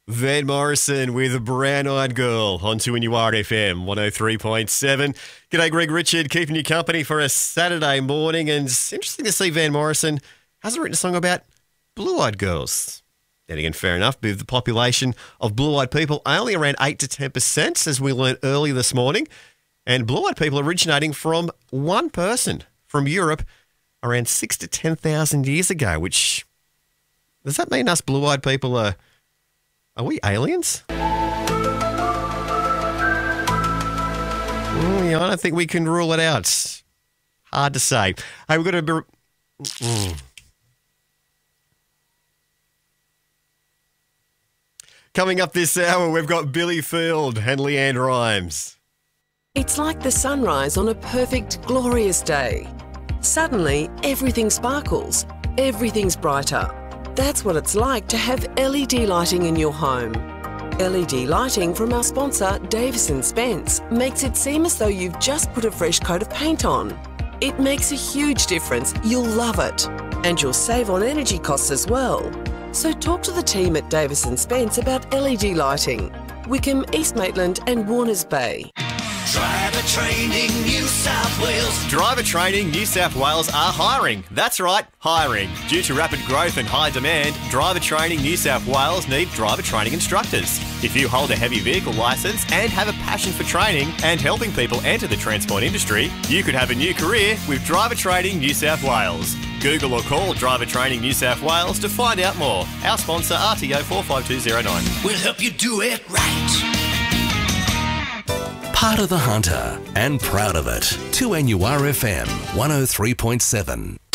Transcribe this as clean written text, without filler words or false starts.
Van Morrison with Brown Eyed Girl on 2NURFM 103.7. G'day, Greg Richard, keeping you company for a Saturday morning. And it's interesting to see Van Morrison hasn't written a song about blue-eyed girls. Then again, fair enough, with the population of blue-eyed people only around 8 to 10%, as we learned earlier this morning. And blue-eyed people originating from one person from Europe around 6,000 to 10,000 years ago, which, does that mean us blue-eyed people are we aliens? Well, yeah, I don't think we can rule it out. Hard to say. Hey, we've got to be... Coming up this hour, we've got Billy Field and Leanne Rhymes. It's like the sunrise on a perfect, glorious day. Suddenly, everything sparkles. Everything's brighter. That's what it's like to have LED lighting in your home. LED lighting from our sponsor, Davis & Spence, makes it seem as though you've just put a fresh coat of paint on. It makes a huge difference. You'll love it. And you'll save on energy costs as well. So talk to the team at Davis & Spence about LED lighting. Wickham, East Maitland and Warners Bay. Driver Training New South Wales. Driver Training New South Wales are hiring. That's right, hiring. Due to rapid growth and high demand, Driver Training New South Wales need driver training instructors. If you hold a heavy vehicle licence and have a passion for training and helping people enter the transport industry, you could have a new career with Driver Training New South Wales. Google or call Driver Training New South Wales to find out more. Our sponsor, RTO 45209. We'll help you do it right. Part of the Hunter and proud of it. 2NURFM 103.7.